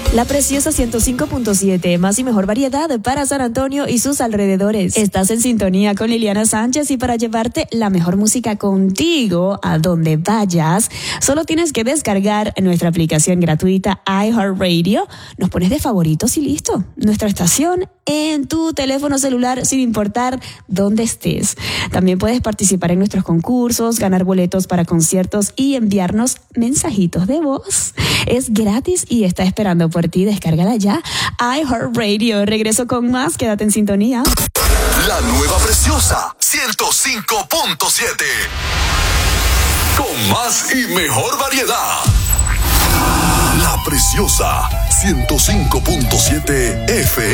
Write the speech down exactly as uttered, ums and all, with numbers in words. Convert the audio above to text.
La Preciosa ciento cinco punto siete, más y mejor variedad para San Antonio y sus alrededores. Estás en sintonía con Liliana Sánchez y para llevarte la mejor música contigo a donde vayas, solo tienes que descargar nuestra aplicación gratuita iHeartRadio, nos pones de favoritos y listo. Nuestra estación en tu teléfono celular sin importar dónde estés. También puedes participar en nuestros concursos, ganar boletos para conciertos y enviarnos mensajitos de voz. Es gratis y está esperando por ti. Descárgala ya. iHeartRadio. Regreso con más. Quédate en sintonía. La nueva Preciosa ciento cinco punto siete. Con más y mejor variedad. La Preciosa ciento cinco punto siete F M.